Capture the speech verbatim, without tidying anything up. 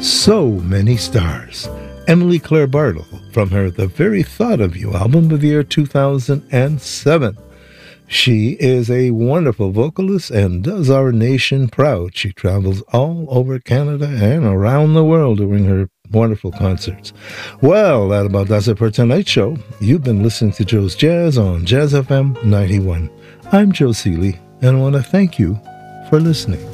So Many Stars. Emily Claire Bartle from her The Very Thought of You album of the year two thousand seven. She is a wonderful vocalist and does our nation proud. She travels all over Canada and around the world doing her wonderful concerts. Well, that about does it for tonight's show. You've been listening to Joe's Jazz on Jazz F M ninety-one. I'm Joe Seeley, and I want to thank you for listening.